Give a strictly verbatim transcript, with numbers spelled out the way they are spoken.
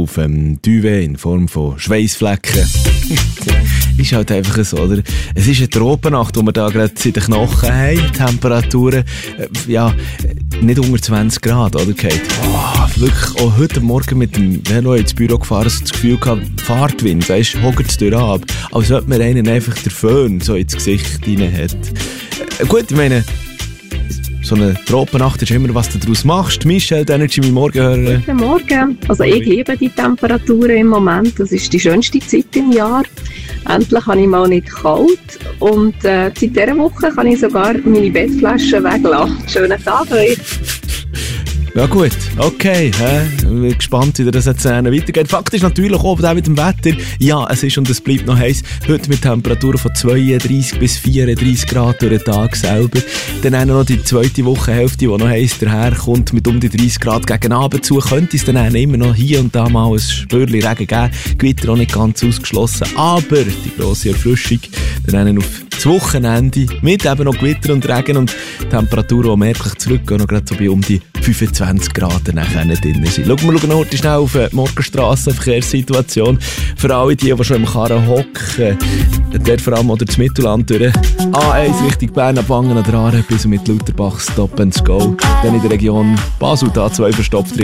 auf dem Duvet in Form von Schweißflecken. Ist halt einfach so, oder? Es ist eine Tropennacht, wo wir da gerade in den Knochen haben. Temperaturen, äh, ja, nicht unter zwanzig Grad, oder? Kate? Oh, wirklich, auch heute Morgen mit dem Velo ins Büro gefahren, so das Gefühl gehabt, Fahrtwind, weisst, hockt es durch ab. Als ob mir einen einfach der Föhn so ins Gesicht rein hat. Äh, gut, ich meine, so eine Tropennacht ist immer, was du daraus machst. Michelle, Energy, mein Morgenhörer. Guten Morgen. Also ich liebe die Temperaturen im Moment. Das ist die schönste Zeit im Jahr. Endlich habe ich mal nicht kalt. Und äh, seit dieser Woche kann ich sogar meine Bettflaschen weglassen. Schönen Tag euch. Ja gut, okay. Ich bin gespannt, wie das jetzt weitergeht. Fakt ist natürlich auch mit dem Wetter. Ja, es ist und es bleibt noch heiß. Heute mit Temperaturen von zweiunddreissig bis vierunddreissig Grad durch den Tag selber. Dann auch noch die zweite Wochenhälfte, die noch heiß daherkommt, mit um die dreißig Grad gegen Abend zu. Könnte es dann auch immer noch hier und da mal ein Spürchen Regen geben. Gewitter auch nicht ganz ausgeschlossen. Aber die grosse Erfrischung dann auch auf das Wochenende mit eben noch Gewitter und Regen und Temperaturen, die merklich zurückgehen, noch gerade so bei um die fünfundzwanzig Grad nachher drin sind. Schauen wir schauen heute schnell auf die Morgenstrassenverkehrssituation. Für alle die, die schon im Karren hocken, dort vor allem oder das Mittelland durch. A eins Richtung Bern, ab Wangen an der Aare bis mit Lauterbach, Stop and Go. Dann in der Region Basel, A zwei verstopft